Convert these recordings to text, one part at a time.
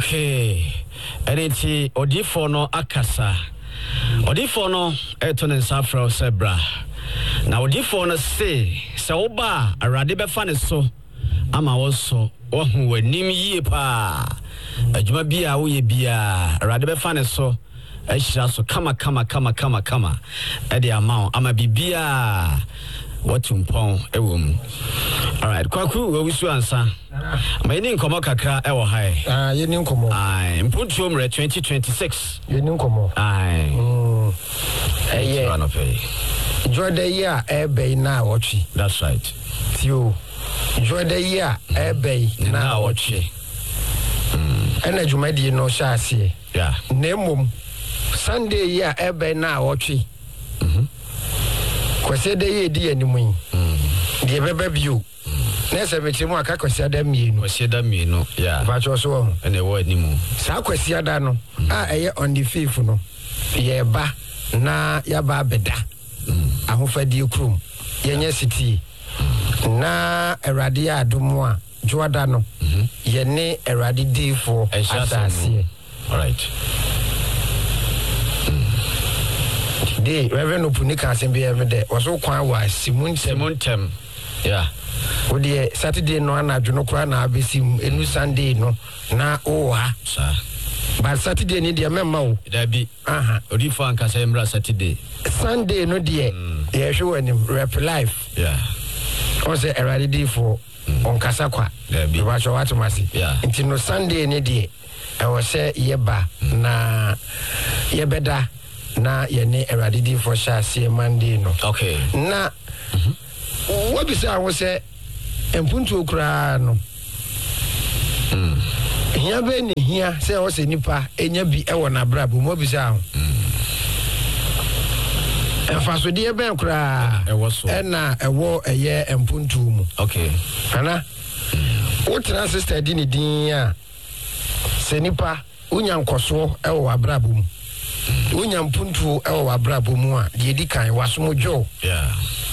Okay. Eniti odifo no akasa. Odifo no eto ne nsafra sebra. Na odifo no se oba arade befa ne so ama woso wohu wanim yie pa. Adwuma bia wo ye bia arade befa ne so ehira so kama. Ede amount ama bibia watumpon ewom. All right, kwaku we wisu ansa. Mayini nkomo kakra ewo hai. Yeni nkomo. Mpuntuo mre 2026. Yeni nkomo. Jordan ya ebe na wochi. That's right. Tio. Jordan ya ebe na wochi. Ena jumadi no shasie. Yeah. Nemum Sunday ya ebe na wochi. Kwese de ye di animu. Die bebe bio. Nese metemu aka kwese ada mienu. Kwese ada mienu. Yeah. Ba cho so. Ene wo animu. Sa kwese ada no. Eye on the 5th no. Ye ba na ya ba beda. Ahofadi krum. Yenye city. Na erade adumu a joada no. Ye ne erade difo asase. All right. Today, Reverend Opunika Assembly everyday was so quiet was Simuntem. Yeah. With the Saturday no na Juno Krana Abesim, a new Sunday no na sir. But Saturday need your memo. There be Odifo Ankasembra Saturday. Sunday no dear. Yeah, show him rep life. Yeah. Also a ready for on Kasakwa. There be watch what to mercy. Yeah. Until no Sunday ni dear. I was say yeba na yebeda. Na yene eradidi for shasi Monday no. Okay. Na what be say I was say empuntu okra no. Hia be ni hia say o se nipa enya bi e wona brabo mo bi say ahụ. Enfaso de be okra. E wo so. E na e wo eye empuntu mu. Okay. Ana. O tra sister di ni din a se nipa unya nkoso e wo abrabo mu. Unya mpuntu ewo abrabo mu a de di kan wasomdwo. Yeah.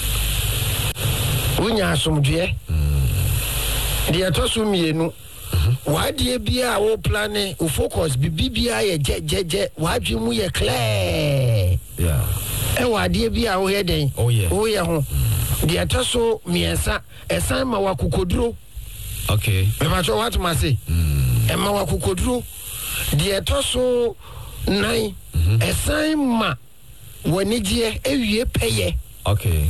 Unya asomdwe. De atoso mienu. Wa de bia wo plane o focus bibia ye je wa dwemu ye clear. Yeah. Ewa de bia wo he den. Oh yeah. Wo ye ho. De atoso miensa esan ma wakokoduro. Okay. Me ma cho what ma say. E ma wakokoduro. De atoso nine esan ma wanijie ewie peye. Okay.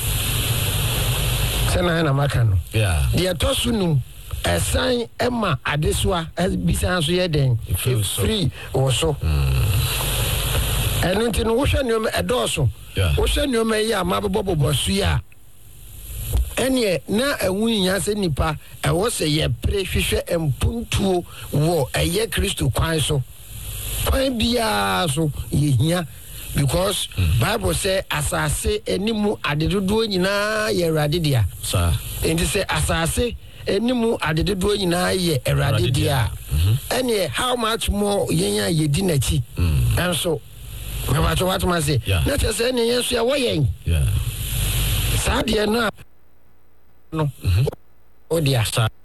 Sana na makano. Yeah. De tosunu esan ema adeswa bisan so ye den free also. Enu nti no wo hwe ne edoso. Yeah. Wo hwe ne me ya mabobobo su ya. Ene na ewunya se nipa e wo se ye prehwehwe empuntuo wo eye Kristo kwan so. Kwan bia so yehia because Bible say asase enimu adedodo nyina ye erade dia. Sir. Enti say asase enimu adedodo nyina ye erade dia. Ene how much more yenya yedi nachi. And so me what ma say. Na te say ene yeso ya wo yen. Yeah. Sa de na no. O dia.